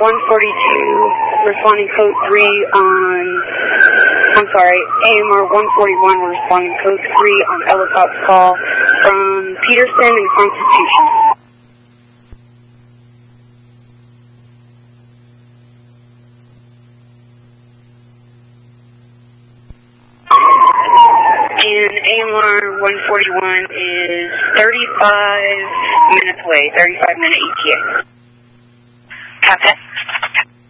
142 responding code 3 on, AMR 141 responding code 3 on Ellicott's call from Peterson and Constitution. And AMR 141 is 35 minutes away, 35-minute ETA. Captain.